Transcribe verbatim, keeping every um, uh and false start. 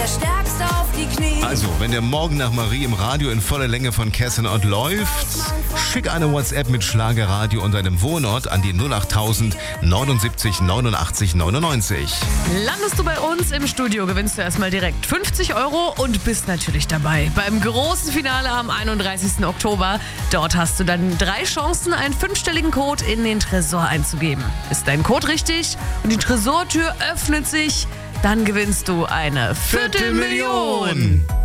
der Stärkste auf die Knie. Also, wenn der Morgen nach Marie im Radio in voller Länge von Kessen Ott läuft, schick eine WhatsApp mit Schlagerradio und deinem Wohnort an die null achttausend neunundsiebzig neunundachtzig neunundneunzig. Landest du bei uns im Studio, gewinnst du erstmal direkt fünfzig Euro und bist natürlich dabei beim großen Finale am einunddreißigsten Oktober. Dort hast du dann drei Chancen, einen fünfstelligen Code in den Tresor einzugeben. Ist dein Code richtig und die Tresortür öffnet sich, dann gewinnst du eine Viertelmillion.